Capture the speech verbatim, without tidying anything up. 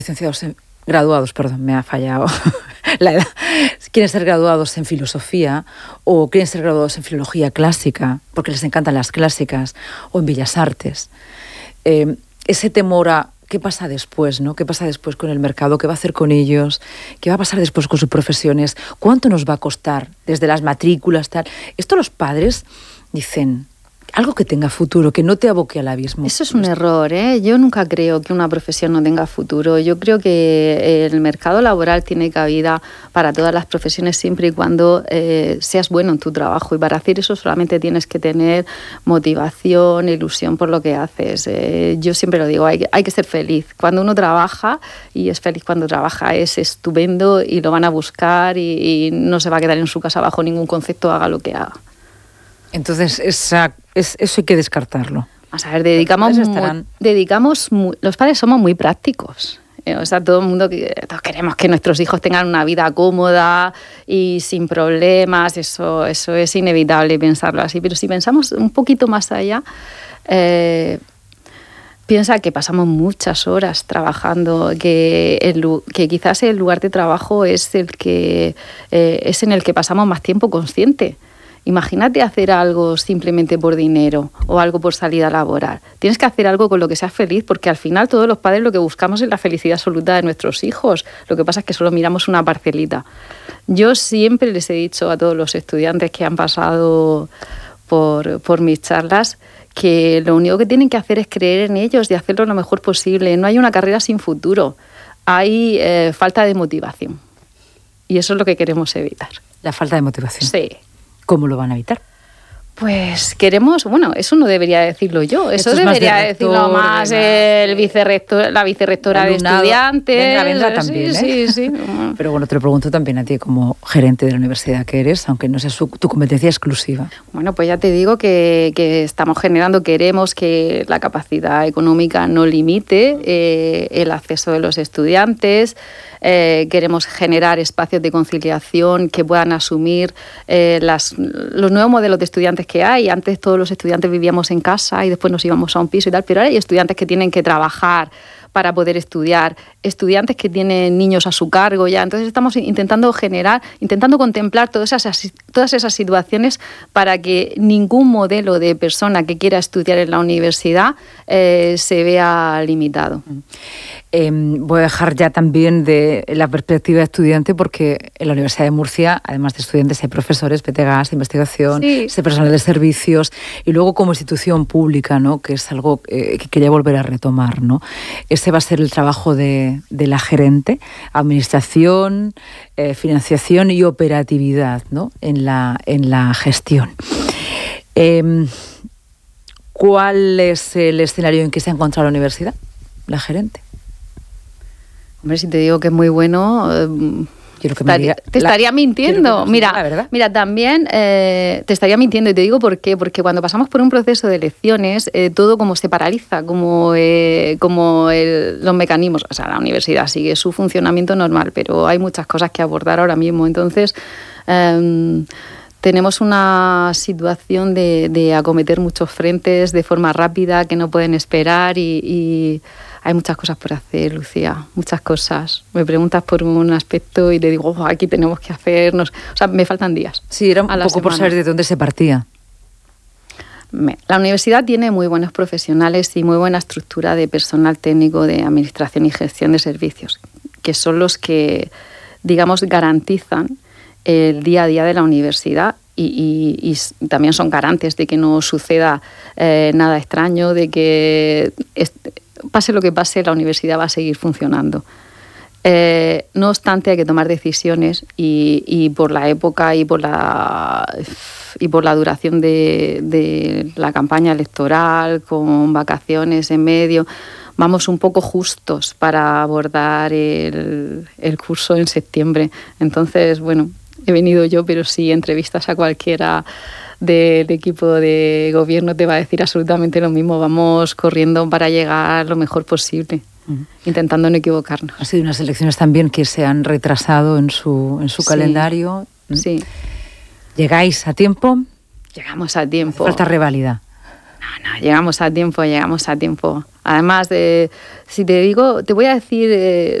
licenciados en, graduados, perdón, me ha fallado la edad, quieren ser graduados en filosofía o quieren ser graduados en filología clásica, porque les encantan las clásicas, o en bellas artes. Eh, ese temor a qué pasa después, ¿no? ¿Qué pasa después con el mercado? ¿Qué va a hacer con ellos? ¿Qué va a pasar después con sus profesiones? ¿Cuánto nos va a costar desde las matrículas, tal? Esto los padres dicen... Algo que tenga futuro, que no te aboque al abismo. Eso es un error, ¿eh? Yo nunca creo que una profesión no tenga futuro. Yo creo que el mercado laboral tiene cabida para todas las profesiones siempre y cuando eh, seas bueno en tu trabajo. Y para hacer eso solamente tienes que tener motivación, ilusión por lo que haces. Eh, yo siempre lo digo, hay, hay que ser feliz. Cuando uno trabaja y es feliz cuando trabaja, es estupendo y lo van a buscar y, y no se va a quedar en su casa bajo ningún concepto, haga lo que haga. Entonces, esa, es, eso hay que descartarlo. Vamos a ver, dedicamos, muy, dedicamos muy, los padres somos muy prácticos. Eh, o sea, todo el mundo, todos queremos que nuestros hijos tengan una vida cómoda y sin problemas. Eso, eso es inevitable pensarlo así. Pero si pensamos un poquito más allá, eh, piensa que pasamos muchas horas trabajando, que, el, que quizás el lugar de trabajo es el que eh, es en el que pasamos más tiempo consciente. Imagínate hacer algo simplemente por dinero o algo por salida laboral. Tienes que hacer algo con lo que seas feliz, porque al final todos los padres lo que buscamos es la felicidad absoluta de nuestros hijos. Lo que pasa es que solo miramos una parcelita. Yo siempre les he dicho a todos los estudiantes que han pasado por, por mis charlas que lo único que tienen que hacer es creer en ellos y hacerlo lo mejor posible. No hay una carrera sin futuro. Hay eh, falta de motivación. Y eso es lo que queremos evitar. La falta de motivación. Sí. ¿Cómo lo van a evitar? Pues queremos, bueno, eso no debería decirlo yo, eso debería de rector, decirlo más de el vicerrector, la vicerrectora de estudiantes. Vendrá, vendrá también, sí, ¿eh? sí, sí. Pero bueno, te lo pregunto también a ti como gerente de la universidad que eres, aunque no sea su, tu competencia exclusiva. Bueno, pues ya te digo que, que estamos generando, queremos que la capacidad económica no limite eh, el acceso de los estudiantes. Eh, queremos generar espacios de conciliación que puedan asumir eh, las, los nuevos modelos de estudiantes que hay. Antes todos los estudiantes vivíamos en casa y después nos íbamos a un piso y tal, pero ahora hay estudiantes que tienen que trabajar para poder estudiar, estudiantes que tienen niños a su cargo ya. Entonces estamos intentando generar, intentando contemplar todas esas, todas esas situaciones para que ningún modelo de persona que quiera estudiar en la universidad eh, se vea limitado. Eh, voy a dejar ya también de la perspectiva de estudiante, porque en la Universidad de Murcia, además de estudiantes, hay profesores, P T G A S, investigación, sí. Ese personal de servicios, y luego como institución pública, ¿no? Que es algo eh, que quería volver a retomar, ¿no? Ese va a ser el trabajo de, de la gerente, administración, eh, financiación y operatividad, ¿no? En la, en la gestión. Eh, ¿Cuál es el escenario en que se ha encontrado la universidad, la gerente? Hombre, si te digo que es muy bueno, eh, quiero que me diga, te estaría la, mintiendo. Que mira, la verdad. mira, también eh, te estaría mintiendo, y te digo por qué. Porque cuando pasamos por un proceso de elecciones, eh, todo como se paraliza, como, eh, como el, los mecanismos. O sea, la universidad sigue su funcionamiento normal, pero hay muchas cosas que abordar ahora mismo. Entonces, eh, tenemos una situación de, de acometer muchos frentes de forma rápida que no pueden esperar y... y hay muchas cosas por hacer, Lucía, muchas cosas. Me preguntas por un aspecto y te digo, oh, aquí tenemos que hacernos... O sea, me faltan días. Sí, era un poco semana. Por saber de dónde se partía. La universidad tiene muy buenos profesionales y muy buena estructura de personal técnico de administración y gestión de servicios, que son los que, digamos, garantizan el día a día de la universidad. Y, y, y también son garantes de que no suceda eh, nada extraño, de que... Est- pase lo que pase, la universidad va a seguir funcionando. Eh, no obstante, hay que tomar decisiones y, y por la época y por la, y por la duración de, de la campaña electoral, con vacaciones en medio, vamos un poco justos para abordar el, el curso en septiembre. Entonces, bueno, he venido yo, pero si entrevistas a cualquiera del equipo de gobierno te va a decir absolutamente lo mismo. Vamos corriendo para llegar lo mejor posible, uh-huh. intentando no equivocarnos. Han sido unas elecciones también que se han retrasado en su, en su sí, calendario. Sí. ¿Llegáis a tiempo? Llegamos a tiempo. Falta reválida. no, no, llegamos a tiempo, llegamos a tiempo. Además, de, si te digo, te voy a decir, eh,